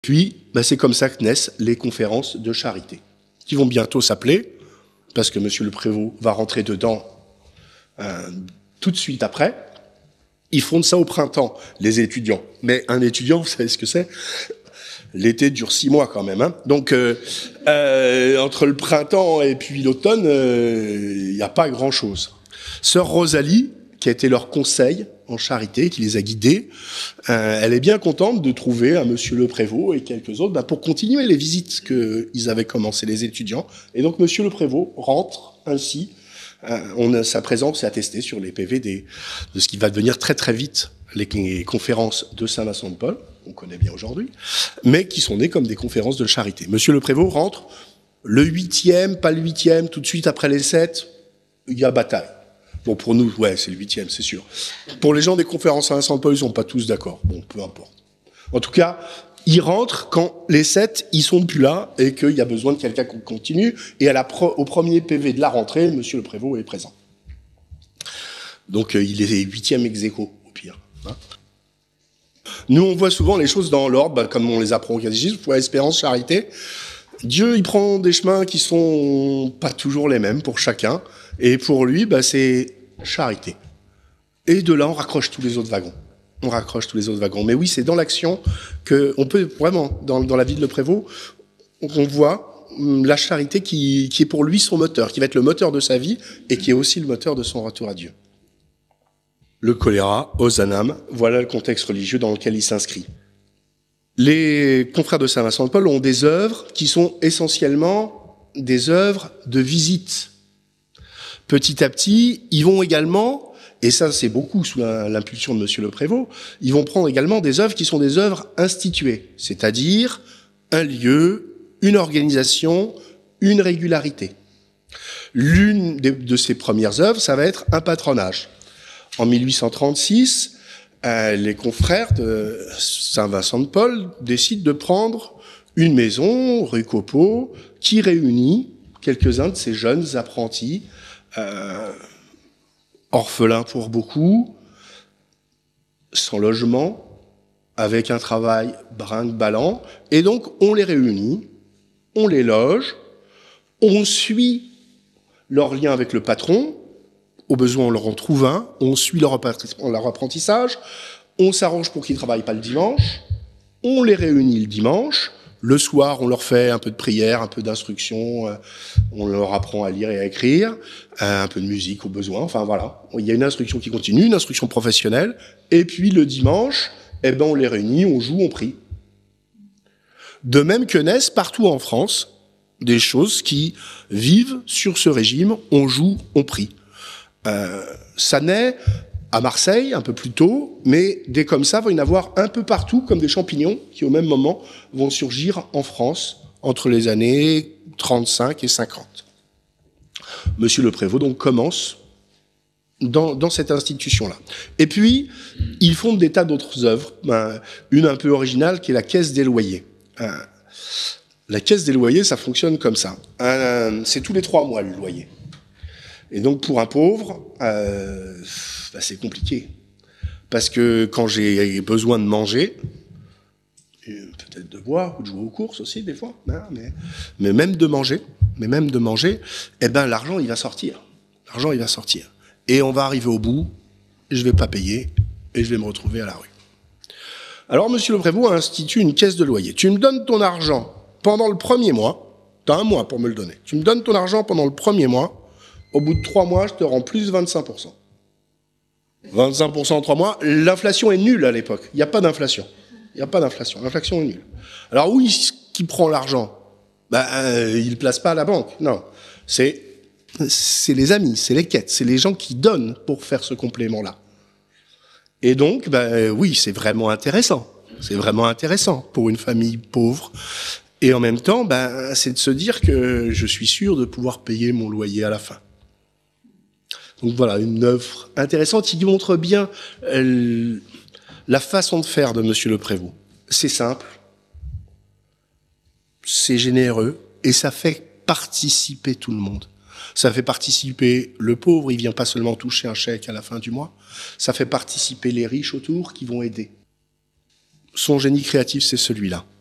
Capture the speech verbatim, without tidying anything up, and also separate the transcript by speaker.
Speaker 1: Puis, ben c'est comme ça que naissent les conférences de charité, qui vont bientôt s'appeler, parce que Monsieur le Prévost va rentrer dedans euh, tout de suite après. Ils font de ça au printemps, les étudiants. Mais un étudiant, vous savez ce que c'est? L'été dure six mois quand même. Hein. Donc, euh, euh, entre le printemps et puis l'automne, il euh, n'y a pas grand-chose. Sœur Rosalie, qui a été leur conseil en charité, qui les a guidés, euh, elle est bien contente de trouver un Monsieur le Prévost et quelques autres bah, pour continuer les visites qu'ils avaient commencé, les étudiants. Et donc, Monsieur le Prévost rentre ainsi. Euh, on a, sa présence est attestée sur les P V des, de ce qui va devenir très très vite les, les conférences de Saint-Vincent-de-Paul, qu'on connaît bien aujourd'hui, mais qui sont nées comme des conférences de charité. Monsieur le Prévost rentre le huitième, pas le huitième, tout de suite après les sept, il y a bataille. Bon, pour nous, ouais, c'est le huitième, c'est sûr. Pour les gens des conférences à Saint-Vincent-de-Paul, ils sont pas tous d'accord. Bon, peu importe. En tout cas, ils rentrent quand les sept, ils sont plus là et qu'il y a besoin de quelqu'un qui continue. Et à la pro, au premier P V de la rentrée, Monsieur le Prévost est présent. Donc, euh, il est huitième ex aequo, au pire. Hein. Nous, on voit souvent les choses dans l'ordre, bah, comme on les apprend au catéchisme, pour Espérance, Charité. Dieu, il prend des chemins qui sont pas toujours les mêmes pour chacun. Et pour lui, bah, c'est charité. Et de là, on raccroche tous les autres wagons. On raccroche tous les autres wagons. Mais oui, c'est dans l'action qu'on peut vraiment, dans, dans la vie de le Prévost, on voit la charité qui, qui est pour lui son moteur, qui va être le moteur de sa vie et qui est aussi le moteur de son retour à Dieu. Le choléra, Ozanam, voilà le contexte religieux dans lequel il s'inscrit. Les confrères de Saint-Vincent-de-Paul ont des œuvres qui sont essentiellement des œuvres de visite. Petit à petit, ils vont également, et ça c'est beaucoup sous l'impulsion de Monsieur le Prévost, ils vont prendre également des œuvres qui sont des œuvres instituées, c'est-à-dire un lieu, une organisation, une régularité. L'une de ces premières œuvres, ça va être un patronage. En mille huit cent trente-six, euh, les confrères de Saint-Vincent-de-Paul décident de prendre une maison, rue Copeau, qui réunit quelques-uns de ces jeunes apprentis, euh, orphelins pour beaucoup, sans logement, avec un travail brinque-ballant, et donc on les réunit, on les loge, on suit leur lien avec le patron, au besoin on leur en trouve un, on suit leur apprentissage, on s'arrange pour qu'ils ne travaillent pas le dimanche, on les réunit le dimanche, le soir on leur fait un peu de prière, un peu d'instruction, euh, on leur apprend à lire et à écrire, euh, un peu de musique au besoin, enfin voilà. Il y a une instruction qui continue, une instruction professionnelle, et puis le dimanche, eh ben on les réunit, on joue, on prie. De même que naissent partout en France des choses qui vivent sur ce régime, on joue, on prie. Euh, ça naît à Marseille, un peu plus tôt, mais des comme ça, il va y en avoir un peu partout, comme des champignons, qui au même moment vont surgir en France, entre les années trente-cinq et cinquante. Monsieur le Prévost, donc, commence dans, dans cette institution-là. Et puis, ils fondent des tas d'autres œuvres, ben, une un peu originale, qui est la Caisse des loyers. Euh, la Caisse des loyers, ça fonctionne comme ça. Euh, c'est tous les trois mois, le loyer. Et donc, pour un pauvre, euh, bah, c'est compliqué. Parce que quand j'ai besoin de manger, peut-être de boire ou de jouer aux courses aussi, des fois, hein, mais, mais même de manger, mais même de manger, eh ben, l'argent, il va sortir. L'argent, il va sortir. Et on va arriver au bout, je ne vais pas payer, et je vais me retrouver à la rue. Alors, Monsieur le Prévost a institué une caisse de loyer. Tu me donnes ton argent pendant le premier mois, tu as un mois pour me le donner. Tu me donnes ton argent pendant le premier mois, au bout de trois mois, je te rends plus vingt-cinq pour cent. vingt-cinq pour cent en trois mois. L'inflation est nulle à l'époque. Il n'y a pas d'inflation. Il n'y a pas d'inflation. L'inflation est nulle. Alors, où est-ce qu'il prend l'argent? Ben, euh, il ne le place pas à la banque. Non. C'est, c'est les amis, c'est les quêtes, c'est les gens qui donnent pour faire ce complément-là. Et donc, ben, oui, c'est vraiment intéressant. C'est vraiment intéressant pour une famille pauvre. Et en même temps, ben, c'est de se dire que je suis sûr de pouvoir payer mon loyer à la fin. Donc voilà, une œuvre intéressante qui montre bien euh, la façon de faire de Monsieur le Prévost. C'est simple, c'est généreux, et ça fait participer tout le monde. Ça fait participer le pauvre, il vient pas seulement toucher un chèque à la fin du mois, ça fait participer les riches autour qui vont aider. Son génie créatif, c'est celui-là.